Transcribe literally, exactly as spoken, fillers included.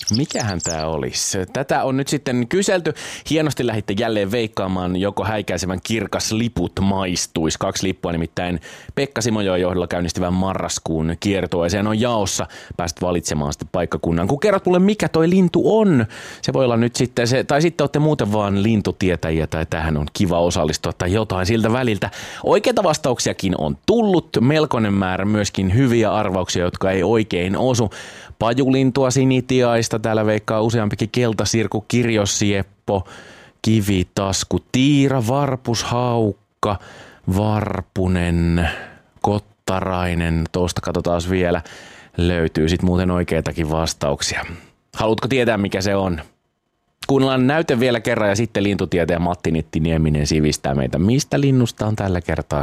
Mikähän tää olisi? Tätä on nyt sitten kyselty. Hienosti lähditte jälleen veikkaamaan, joko häikäisevän kirkas liput maistuisi. Kaksi lippua nimittäin Pekka Simojoen johdolla käynnistyvän marraskuun kiertueeseen on jaossa. Pääset valitsemaan sitten paikkakunnan. Kun kerrot mulle, mikä toi lintu on, se voi olla nyt sitten se, tai sitten olette muuten vaan lintutietäjiä, tai tähän on kiva osallistua tai jotain siltä väliltä. Oikeita vastauksiakin on tullut. Melkoinen määrä myöskin hyviä arvauksia, jotka ei oikein osu. Pajulintua, sinitiaista, täällä veikkaa useampikin keltasirku, kirjosieppo, kivitasku, tiira, varpus, haukka, varpunen, kottarainen. Tuosta katsotaan vielä. Löytyy sitten muuten oikeitakin vastauksia. Haluatko tietää, mikä se on? Kuunnellaan näyte vielä kerran ja sitten lintutietäjä Matti Nitti Nieminen sivistää meitä. Mistä linnusta on tällä kertaa